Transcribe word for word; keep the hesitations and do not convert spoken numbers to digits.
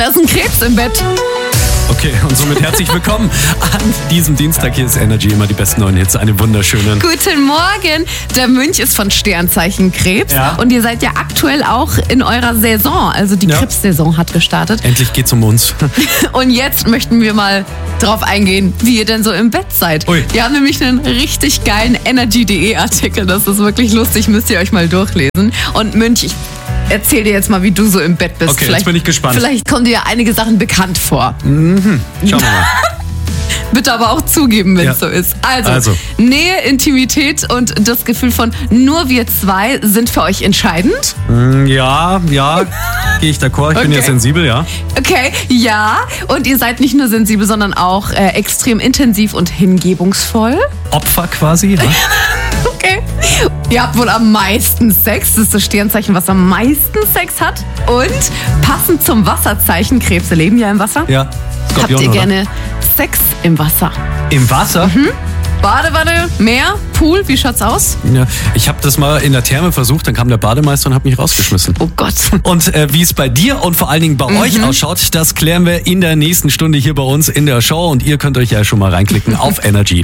Da ist ein Krebs im Bett. Okay, und somit herzlich willkommen an diesem Dienstag. Hier ist Energy, immer die besten neuen Hits. Eine wunderschöne. Guten Morgen. Der Mönch ist von Sternzeichen Krebs. Ja. Und ihr seid ja aktuell auch in eurer Saison. Also die Ja. Krebssaison hat gestartet. Endlich geht's um uns. Und jetzt möchten wir mal drauf eingehen, wie ihr denn so im Bett seid. Ui. Wir haben nämlich einen richtig geilen Energy Punkt de Artikel. Das ist wirklich lustig, müsst ihr euch mal durchlesen. Und Mönch, ich erzähl dir jetzt mal, wie du so im Bett bist. Okay, jetzt bin ich gespannt. Vielleicht kommen dir ja einige Sachen bekannt vor. Mhm. Schauen wir mal. Bitte aber auch zugeben, wenn Ja. es so ist. Also, Also. Nähe, Intimität und das Gefühl von nur wir zwei sind für euch entscheidend. Mm, Ja, ja, gehe ich d'accord. Ich bin Okay. ja sensibel, ja. Okay, ja. Und ihr seid nicht nur sensibel, sondern auch äh, extrem intensiv und hingebungsvoll. Opfer quasi. Ja? Okay. Ihr habt wohl am meisten Sex. Das ist das Sternzeichen, was am meisten Sex hat. Und passend zum Wasserzeichen, Krebse leben ja im Wasser. Ja. Habt Skorpion, ihr oder? gerne Sex im Wasser? Im Wasser? Badewanne, Meer, Pool, wie schaut's aus? Ja. Ich habe das mal in der Therme versucht, dann kam der Bademeister und hat mich rausgeschmissen. Oh Gott. Und äh, wie es bei dir und vor allen Dingen bei euch ausschaut, das klären wir in der nächsten Stunde hier bei uns in der Show. Und ihr könnt euch ja schon mal reinklicken auf Energy.